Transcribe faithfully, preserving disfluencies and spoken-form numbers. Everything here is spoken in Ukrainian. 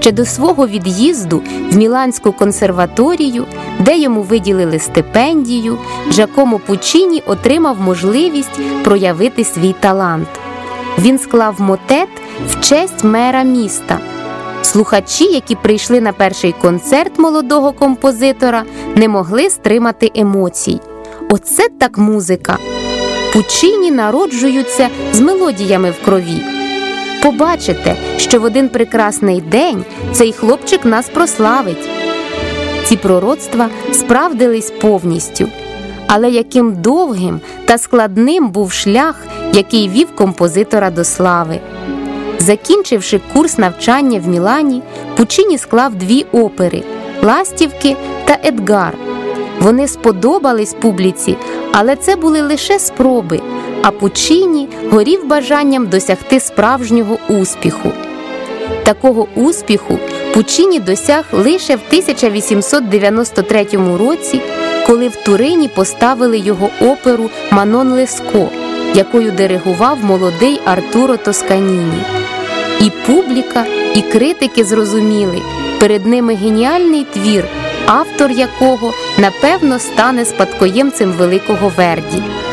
ще до свого від'їзду в Міланську консерваторію, де йому виділили стипендію, Джакомо Пуччіні отримав можливість проявити свій талант. Він склав мотет в честь мера міста. Слухачі, які прийшли на перший концерт молодого композитора, не могли стримати емоцій. Оце так музика! Пуччіні народжуються з мелодіями в крові. Побачите, що в один прекрасний день цей хлопчик нас прославить. Ці пророцтва справдились повністю. Але яким довгим та складним був шлях, який вів композитора до слави. Закінчивши курс навчання в Мілані, Пуччіні склав дві опери «Ластівки» та «Едгар». Вони сподобались публіці, але це були лише спроби, а Пуччіні горів бажанням досягти справжнього успіху. Такого успіху Пуччіні досяг лише в тисяча вісімсот дев'яносто третьому році, коли в Турині поставили його оперу «Манон Леско», якою диригував молодий Артуро Тосканіні. І публіка, і критики зрозуміли, перед ними геніальний твір, автор якого, напевно, стане спадкоємцем великого Верді.